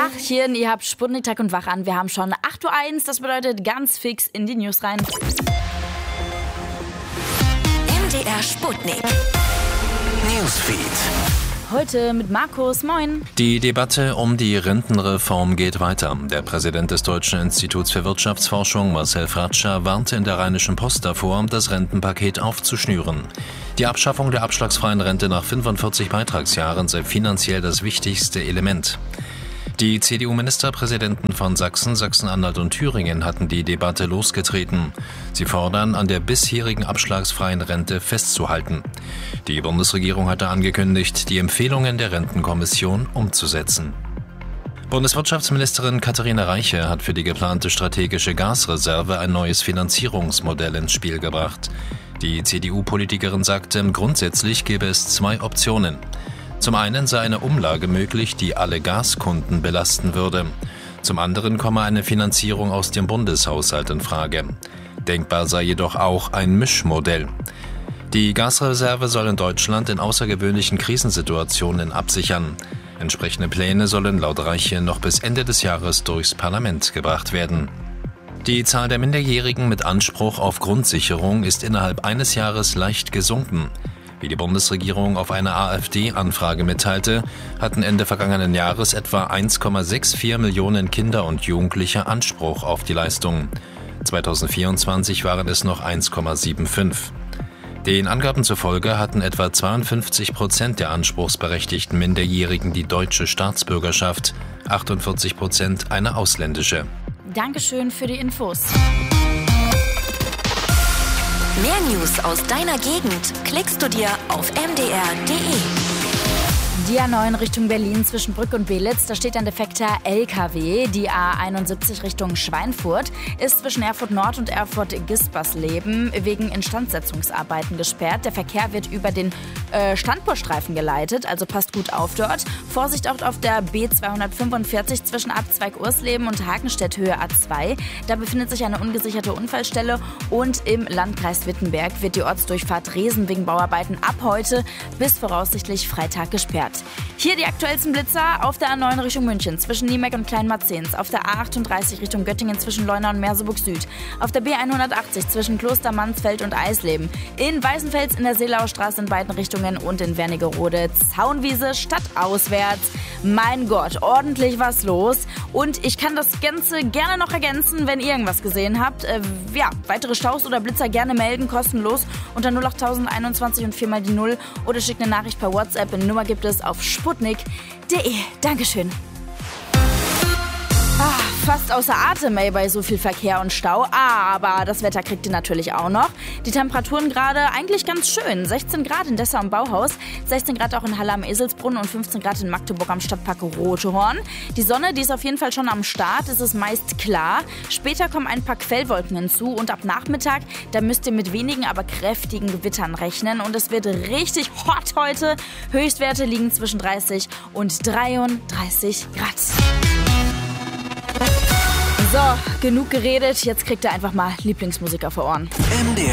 Tagchen, ihr habt Sputnik Tag und Wach an. Wir haben schon 8.01 Uhr, das bedeutet ganz fix in die News rein. MDR Sputnik Newsfeed. Heute mit Markus, moin. Die Debatte um die Rentenreform geht weiter. Der Präsident des Deutschen Instituts für Wirtschaftsforschung, Marcel Fratscher, warnte in der Rheinischen Post davor, das Rentenpaket aufzuschnüren. Die Abschaffung der abschlagsfreien Rente nach 45 Beitragsjahren sei finanziell das wichtigste Element. Die CDU-Ministerpräsidenten von Sachsen, Sachsen-Anhalt und Thüringen hatten die Debatte losgetreten. Sie fordern, an der bisherigen abschlagsfreien Rente festzuhalten. Die Bundesregierung hatte angekündigt, die Empfehlungen der Rentenkommission umzusetzen. Bundeswirtschaftsministerin Katharina Reiche hat für die geplante strategische Gasreserve ein neues Finanzierungsmodell ins Spiel gebracht. Die CDU-Politikerin sagte, grundsätzlich gäbe es zwei Optionen. Zum einen sei eine Umlage möglich, die alle Gaskunden belasten würde. Zum anderen komme eine Finanzierung aus dem Bundeshaushalt in Frage. Denkbar sei jedoch auch ein Mischmodell. Die Gasreserve soll in Deutschland in außergewöhnlichen Krisensituationen absichern. Entsprechende Pläne sollen laut Reiche noch bis Ende des Jahres durchs Parlament gebracht werden. Die Zahl der Minderjährigen mit Anspruch auf Grundsicherung ist innerhalb eines Jahres leicht gesunken. Wie die Bundesregierung auf eine AfD-Anfrage mitteilte, hatten Ende vergangenen Jahres etwa 1,64 Millionen Kinder und Jugendliche Anspruch auf die Leistung. 2024 waren es noch 1,75. Den Angaben zufolge hatten etwa 52% der anspruchsberechtigten Minderjährigen die deutsche Staatsbürgerschaft, 48% eine ausländische. Dankeschön für die Infos. Mehr News aus deiner Gegend klickst du dir auf mdr.de. Die A9 Richtung Berlin zwischen Brück und Belitz, da steht ein defekter LKW. Die A71 Richtung Schweinfurt ist zwischen Erfurt Nord und Erfurt Gispersleben wegen Instandsetzungsarbeiten gesperrt. Der Verkehr wird über den Standbusstreifen geleitet, also passt gut auf dort. Vorsicht auch auf der B245 zwischen Abzweig Ursleben und Hakenstedt Höhe A2. Da befindet sich eine ungesicherte Unfallstelle und im Landkreis Wittenberg wird die Ortsdurchfahrt Resen wegen Bauarbeiten ab heute bis voraussichtlich Freitag gesperrt. Hier die aktuellsten Blitzer auf der A9 Richtung München zwischen Niemeck und Kleinmarzens, auf der A38 Richtung Göttingen zwischen Leuna und Merseburg Süd, auf der B180 zwischen Kloster Mansfeld und Eisleben, in Weißenfels in der Seelauer Straße in beiden Richtungen und in Wernigerode Zaunwiese stadtauswärts. Mein Gott, ordentlich was los und ich kann das Ganze gerne noch ergänzen, wenn ihr irgendwas gesehen habt. Weitere Staus oder Blitzer gerne melden, kostenlos unter 08021 und 4 mal die 0 oder schickt eine Nachricht per WhatsApp. Die Nummer gibt es auf sputnik.de. Dankeschön. Fast außer Atem, bei so viel Verkehr und Stau. Aber das Wetter kriegt ihr natürlich auch noch. Die Temperaturen gerade eigentlich ganz schön. 16 Grad in Dessau am Bauhaus, 16 Grad auch in Halle am Eselsbrunn und 15 Grad in Magdeburg am Stadtpark Rotehorn. Die Sonne, die ist auf jeden Fall schon am Start. Es ist meist klar. Später kommen ein paar Quellwolken hinzu und ab Nachmittag, da müsst ihr mit wenigen, aber kräftigen Gewittern rechnen. Und es wird richtig hot heute. Höchstwerte liegen zwischen 30 und 33 Grad. So, genug geredet. Jetzt kriegt ihr einfach mal Lieblingsmusik auf die Ohren. MDR